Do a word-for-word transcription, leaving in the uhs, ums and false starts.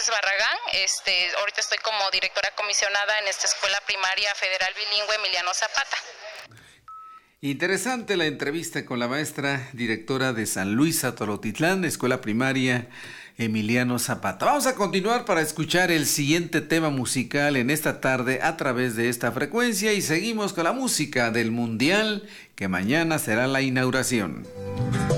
Lourdes Barragán. Este, ahorita estoy como directora comisionada en esta Escuela Primaria Federal Bilingüe Emiliano Zapata. Interesante la entrevista con la maestra directora de San Luis Atolotitlán, Escuela Primaria Emiliano Zapata. Vamos a continuar para escuchar el siguiente tema musical en esta tarde a través de esta frecuencia y seguimos con la música del Mundial, que mañana será la inauguración.